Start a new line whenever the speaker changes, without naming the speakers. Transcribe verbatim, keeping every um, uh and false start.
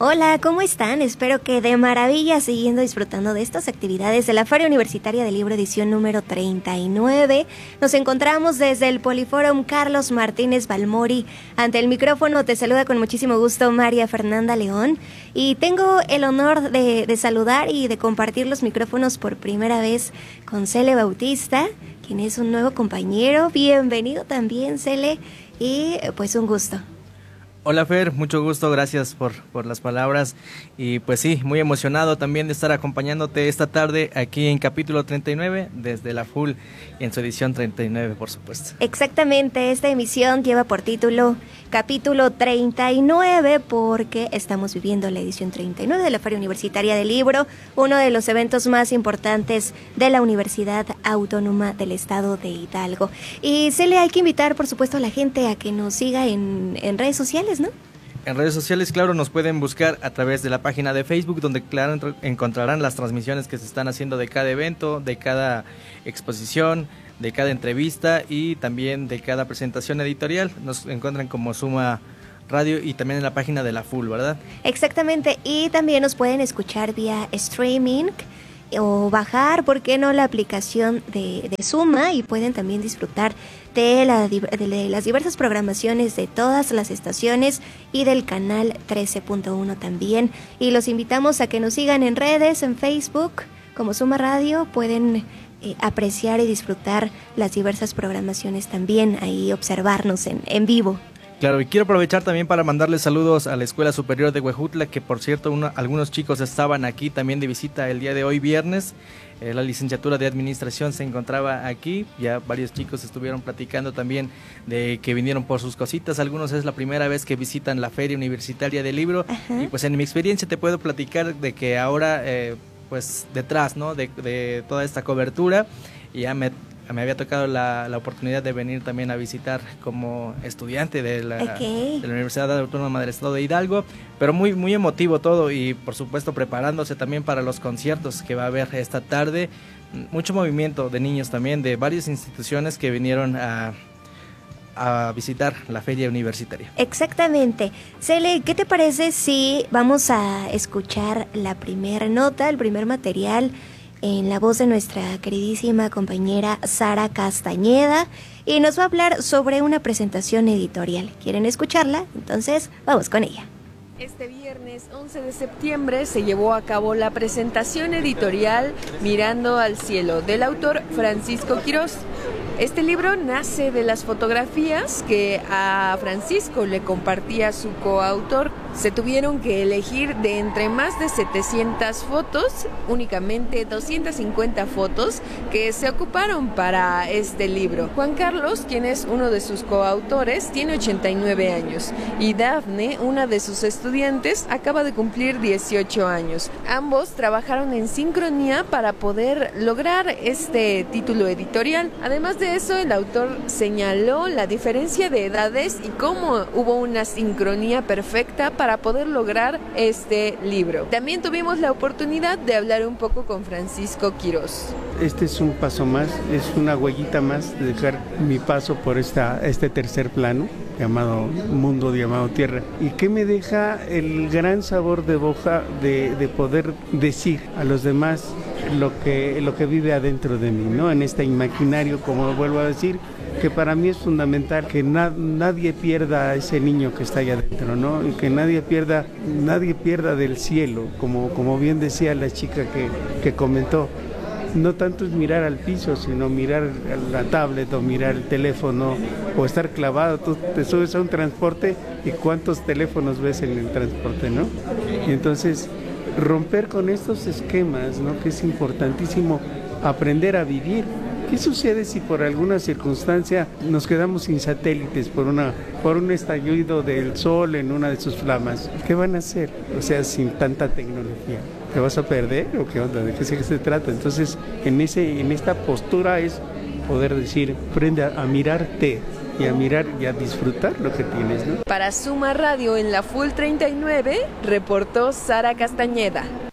Hola, ¿cómo están? Espero que de maravilla, siguiendo disfrutando de estas actividades de la Feria Universitaria del Libro edición número treinta y nueve. Nos encontramos desde el Poliforum Carlos Martínez Balmori. Ante el micrófono te saluda con muchísimo gusto María Fernanda León y tengo el honor de, de saludar y de compartir los micrófonos por primera vez con Cele Bautista, quien es un nuevo compañero. Bienvenido también, Cele, y pues un gusto.
Hola Fer, mucho gusto, gracias por, por las palabras y pues sí, muy emocionado también de estar acompañándote esta tarde aquí en capítulo treinta y nueve desde la Full en su edición treinta y nueve, por supuesto.
Exactamente, esta emisión lleva por título capítulo treinta y nueve porque estamos viviendo la edición treinta y nueve de la Feria Universitaria del Libro, uno de los eventos más importantes de la Universidad Autónoma del Estado de Hidalgo. Y se le hay que invitar, por supuesto, a la gente a que nos siga en, en redes sociales, ¿no?
En redes sociales, claro, nos pueden buscar a través de la página de Facebook, donde claro encontrarán las transmisiones que se están haciendo de cada evento, de cada exposición, de cada entrevista y también de cada presentación editorial. Nos encuentran como Suma Radio y también en la página de la Full, ¿verdad?
Exactamente, y también nos pueden escuchar vía streaming o bajar, ¿por qué no?, la aplicación de, de Suma, y pueden también disfrutar de, la, de las diversas programaciones de todas las estaciones y del canal trece punto uno también. Y los invitamos a que nos sigan en redes, en Facebook como Suma Radio. Pueden eh, apreciar y disfrutar las diversas programaciones también, ahí observarnos en, en vivo.
Claro, y quiero aprovechar también para mandarle saludos a la Escuela Superior de Huejutla, que por cierto uno, algunos chicos estaban aquí también de visita el día de hoy viernes. Eh, la licenciatura de Administración se encontraba aquí, ya varios chicos estuvieron platicando también de que vinieron por sus cositas. Algunos es la primera vez que visitan la Feria Universitaria del Libro. Ajá. Y pues en mi experiencia te puedo platicar de que ahora eh, pues detrás, ¿no?, de, de toda esta cobertura ya me... me había tocado la, la oportunidad de venir también a visitar como estudiante de la, okay. de la Universidad Autónoma del Estado de Hidalgo, pero muy muy emotivo todo y por supuesto preparándose también para los conciertos que va a haber esta tarde. Mucho movimiento de niños también de varias instituciones que vinieron a, a visitar la feria universitaria.
Exactamente. Cele, ¿qué te parece si vamos a escuchar la primera nota, el primer material en la voz de nuestra queridísima compañera Sara Castañeda, y nos va a hablar sobre una presentación editorial? ¿Quieren escucharla? Entonces, vamos con ella.
Este viernes once de septiembre se llevó a cabo la presentación editorial Mirando al Cielo, del autor Francisco Quirós. Este libro nace de las fotografías que a Francisco le compartía su coautor. Se tuvieron que elegir de entre más de setecientas fotos, únicamente doscientas cincuenta fotos que se ocuparon para este libro. Juan Carlos, quien es uno de sus coautores, tiene ochenta y nueve años y Dafne, una de sus estudiantes, acaba de cumplir dieciocho años. Ambos trabajaron en sincronía para poder lograr este título editorial. Además de eso, el autor señaló la diferencia de edades y cómo hubo una sincronía perfecta para poder lograr este libro. También tuvimos la oportunidad de hablar un poco con Francisco Quirós.
Este es un paso más, es una huellita más de dejar mi paso por esta, este tercer plano llamado mundo, llamado tierra, y que me deja el gran sabor de boca de, de poder decir a los demás lo que, lo que vive adentro de mí, ¿no? En este imaginario, como vuelvo a decir, que para mí es fundamental que na, nadie pierda a ese niño que está allá adentro, ¿no? Y que nadie pierda, nadie pierda del cielo, como, como bien decía la chica que, que comentó. No tanto es mirar al piso, sino mirar la tablet o mirar el teléfono o estar clavado. Tú te subes a un transporte y cuántos teléfonos ves en el transporte, ¿no? Y entonces romper con estos esquemas, ¿no?, que es importantísimo aprender a vivir. ¿Qué sucede si por alguna circunstancia nos quedamos sin satélites por una por un estallido del sol en una de sus flamas? ¿Qué van a hacer? O sea, sin tanta tecnología. ¿Te vas a perder o qué onda? ¿De qué se trata? Entonces, en ese en esta postura es poder decir, aprende a, a mirarte y a mirar y a disfrutar lo que tienes, ¿no?
Para Suma Radio en la Full treinta y nueve, reportó Sara Castañeda.